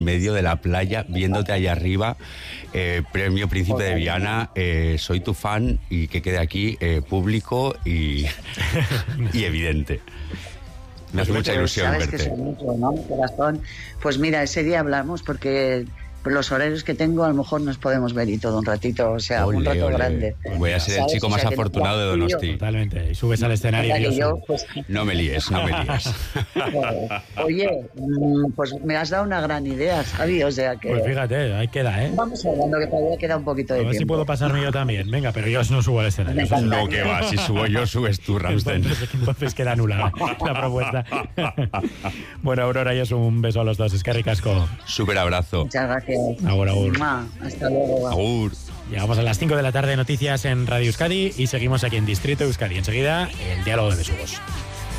medio de la playa, viéndote allá arriba, premio Príncipe de Viana, soy tu fan y que quede aquí público y evidente. Me hace mucha ilusión sabes verte. Que soy mucho, ¿no? Corazón. Pues mira, ese día hablamos porque los horarios que tengo a lo mejor nos podemos ver y todo un ratito, o sea, un rato grande. Voy a ser el chico más afortunado de Donosti. Totalmente. Y subes al escenario y yo, pues, No me líes. Oye, pues me has dado una gran idea, Javi, o sea que... Pues fíjate, ahí queda, ¿eh? Vamos hablando que todavía queda un poquito de tiempo. A ver si puedo pasarme yo también. Venga, pero yo no subo al escenario. No, que va, si subo yo, subes tú, Ramstein. Entonces queda anulada la propuesta. Bueno, Aurora, y es un beso a los dos. Es que ricasco. Súper abrazo. Muchas gracias. Agur, agur. Hasta luego. Agur. Llegamos a las 5 de la tarde, noticias en Radio Euskadi, y seguimos aquí en Distrito Euskadi. Enseguida, el diálogo de besugos.